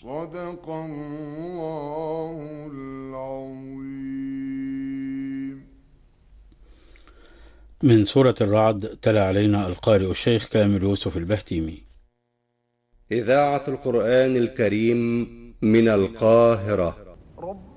صدق الله العظيم. من سورة الرعد تلا علينا القارئ الشيخ كامل يوسف البهتيمي. إذاعة القرآن الكريم من القاهرة.